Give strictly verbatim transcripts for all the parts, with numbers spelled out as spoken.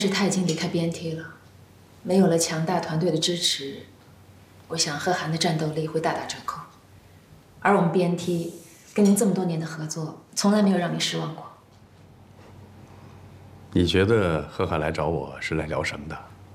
是他已经离开 B N T 了，没有了强大团队的支持，我想贺涵的战斗力会大打折扣。而我们 B N T 跟您这么多年的合作，从来没有让您失望过。 你觉得贺涵来找我是来聊什么的？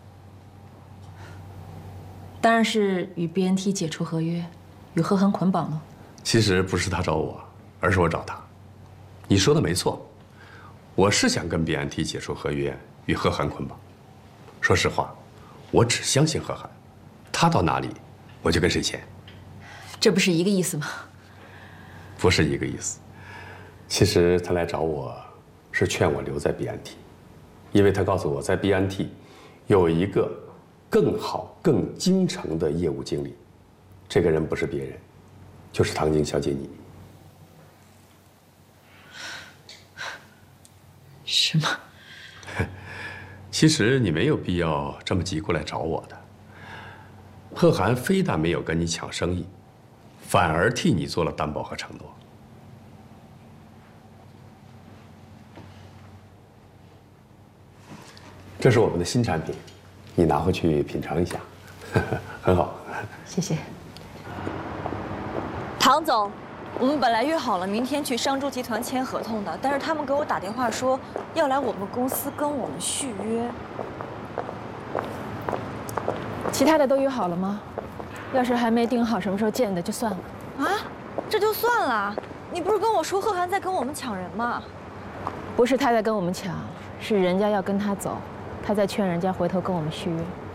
当然是与 B N T 解除合约，与贺涵捆绑了。 其实不是他找我，而是我找他。你说的没错，我是想跟 B N T 解除合约，与贺涵捆绑。说实话，我只相信贺涵，他到哪里，我就跟谁签。 这不是一个意思吗？ 不是一个意思。其实他来找我，是劝我留在 B N T， 因为他告诉我在 B N T 有一个更好、更精诚的业务经理，这个人不是别人，就是唐晶小姐你。 是吗？ 其实你没有必要这么急过来找我的。贺涵非但没有跟你抢生意，反而替你做了担保和承诺。这是我们的新产品，你拿回去品尝一下，很好。 谢谢。 唐总，我们本来约好了明天去商州集团签合同的，但是他们给我打电话说要来我们公司跟我们续约。 其他的都约好了吗？要是还没定好什么时候见的，就算了。 啊，这就算了？你不是跟我说贺涵在跟我们抢人吗？ 不是他在跟我们抢，是人家要跟他走，他在劝人家回头跟我们续约。